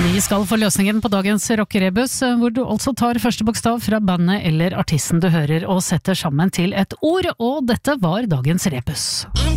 Vi skal få løsningen på dagens rockerebus, hvor du altså tar første bokstav fra bandet eller artisten du hører og setter sammen til et ord, og dette var dagens rebus.